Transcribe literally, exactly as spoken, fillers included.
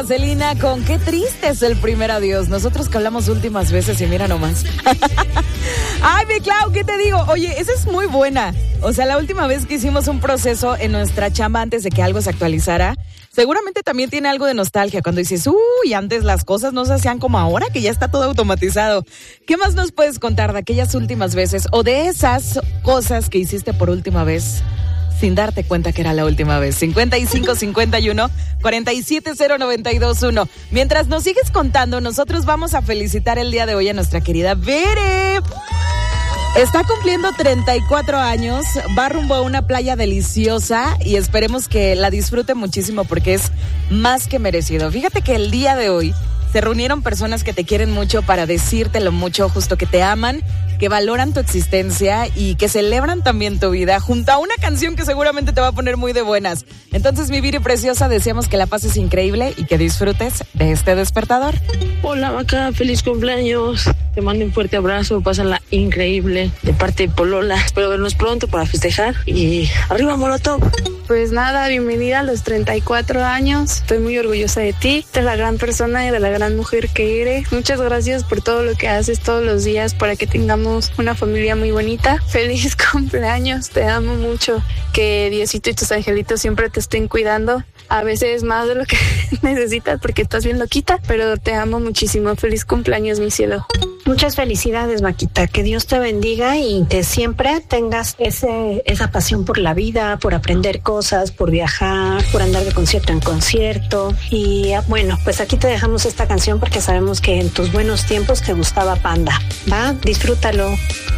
Celina, con qué triste es el primer adiós. Nosotros que hablamos últimas veces y mira nomás. Ay, mi Clau, ¿qué te digo? Oye, esa es muy buena. O sea, la última vez que hicimos un proceso en nuestra chamba antes de que algo se actualizara, seguramente también tiene algo de nostalgia cuando dices, uy, antes las cosas no se hacían como ahora, que ya está todo automatizado. ¿Qué más nos puedes contar de aquellas últimas veces o de esas cosas que hiciste por última vez sin darte cuenta que era la última vez? cincuenta y cinco cincuenta y uno cuarenta y siete cero noventa y dos uno. Mientras nos sigues contando, nosotros vamos a felicitar el día de hoy a nuestra querida Bere. Está cumpliendo treinta y cuatro años, va rumbo a una playa deliciosa y esperemos que la disfrute muchísimo porque es más que merecido. Fíjate que el día de hoy se reunieron personas que te quieren mucho para decirte lo mucho, justo que te aman, que valoran tu existencia y que celebran también tu vida, junto a una canción que seguramente te va a poner muy de buenas. Entonces, mi Viri preciosa, deseamos que la pases increíble y que disfrutes de este despertador. Hola, Maca, feliz cumpleaños. Te mando un fuerte abrazo, pásala increíble de parte de Polola. Espero vernos pronto para festejar y arriba Molotov. Pues nada, bienvenida a los treinta y cuatro años. Estoy muy orgullosa de ti, de la gran persona y de la gran mujer que eres. Muchas gracias por todo lo que haces todos los días para que tengamos una familia muy bonita. Feliz cumpleaños, te amo mucho. Que Diosito y tus angelitos siempre te estén cuidando. A veces más de lo que necesitas porque estás bien loquita, pero te amo muchísimo. Feliz cumpleaños, mi cielo. Muchas felicidades, Maquita. Que Dios te bendiga y que siempre tengas ese esa pasión por la vida, por aprender cosas, por viajar, por andar de concierto en concierto. Y bueno, pues aquí te dejamos esta canción porque sabemos que en tus buenos tiempos te gustaba Panda. Va, disfrútalo.